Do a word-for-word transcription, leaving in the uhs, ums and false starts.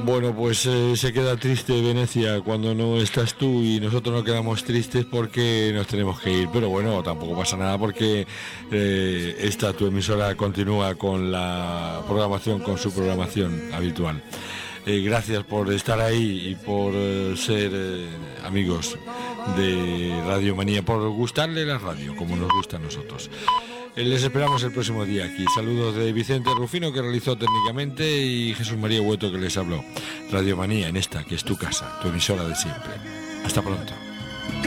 Bueno, pues eh, se queda triste Venecia cuando no estás tú y nosotros nos quedamos tristes porque nos tenemos que ir, pero bueno, tampoco pasa nada porque eh, esta tu emisora continúa con la programación, con su programación habitual. Eh, gracias por estar ahí y por eh, ser eh, amigos de Radio Manía, por gustarle la radio como nos gusta a nosotros. Les esperamos el próximo día aquí. Saludos de Vicente Rufino, que realizó técnicamente, y Jesús María Hueto, que les habló. Radio Manía, en esta, que es tu casa, tu emisora de siempre. Hasta pronto.